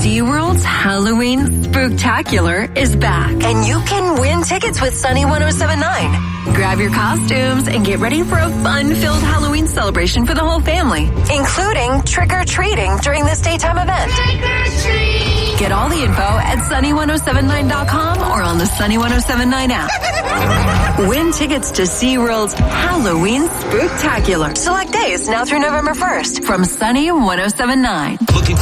SeaWorld's Halloween Spooktacular is back. And you can win tickets with Sunny 107.9. Grab your costumes and get ready for a fun-filled Halloween celebration for the whole family, including trick-or-treating during this daytime event. Trick-or-treat! Get all the info at sunny1079.com or on the Sunny 107.9 app. Win tickets to SeaWorld's Halloween Spooktacular. Select days now through November 1st. From Sunny 107.9.